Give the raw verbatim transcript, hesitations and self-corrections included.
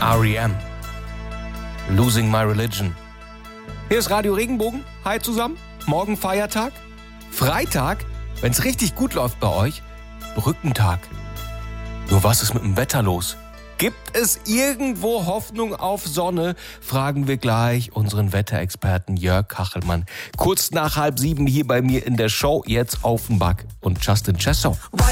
R E M. Losing My Religion. Hier ist Radio Regenbogen. Hi zusammen. Morgen Feiertag. Freitag, wenn es richtig gut läuft bei euch, Brückentag. Nur was ist mit dem Wetter los? Gibt es irgendwo Hoffnung auf Sonne? Fragen wir gleich unseren Wetterexperten Jörg Kachelmann. Kurz nach halb sieben hier bei mir in der Show. Jetzt Offenbach und Justin Chesso.